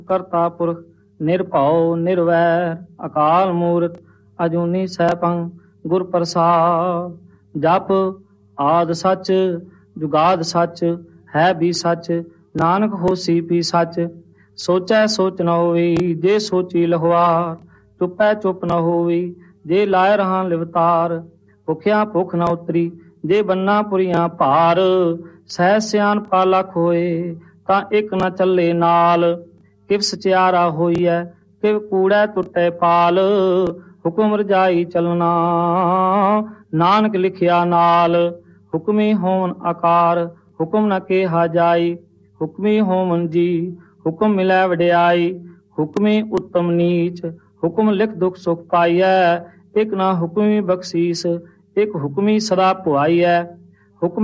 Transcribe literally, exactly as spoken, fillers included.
ਕਰਤਾ ਪੁਰਖ ਨਿਰਭਉ ਨਿਰਵੈਰ ਅਕਾਲ ਮੂਰਤ ਅਜੂਨੀ ਸੈਭੰ ਗੁਰ ਪ੍ਰਸਾਦ। ਜਪ ਆਦਿ ਸੱਚ ਜੁਗਾਦ ਸੱਚ ਹੈ ਵੀ ਸੱਚ ਨਾਨਕ ਹੋਸੀ ਵੀ ਸੱਚ। ਸੋਚੈ ਸੋਚ ਨ ਹੋਈ ਜੇ ਸੋਚੀ ਲਖਵਾਰ ਚੁੱਪੈ ਚੁੱਪ ਨ ਹੋਈ ਜੇ ਲਾਇ ਰਹਾ ਲਿਵਤਾਰ। ਭੁਖਿਆ ਭੁੱਖ ਨ ਉਤਰੀ ਜੇ ਬੰਨਾ ਪੁਰੀਆਂ ਭਾਰ ਸਹਿ ਸਿਆਣਪਾ ਲੱਖ ਹੋਏ ਤਾਂ ਇੱਕ ਨ ਚੱਲੇ ਨਾਲ। ਕਿਵ ਸਚਿਆਰਾ ਹੋਈਐ ਕਿਵ ਕੂੜੈ ਟੁੱਟੈ ਪਾਲ ਹੁਕਮ ਰਜਾਈ ਚਲਣਾ ਨਾਨਕ ਲਿਖਿਆ ਨਾਲ। ਹੁਕਮੀ ਹੋਵਨ ਆਕਾਰ ਹੁਕਮ ਨ ਕਿਹਾ ਜਾਈ ਹੁਕਮੀ ਹੋਵਨ ਜੀ ਹੁਕਮ ਮਿਲੈ ਵਡਿਆਈ। ਹੁਕਮੀ ਉੱਤਮ ਨੀਚ ਹੁਕਮ ਲਿਖ ਦੁਖ ਸੁਖ ਪਾਈਐ ਇੱਕ ਨਾ ਹੁਕਮੀ ਬਖਸ਼ੀਸ ਇੱਕ ਹੁਕਮੀ ਸਦਾ ਭੁਆਈਐ।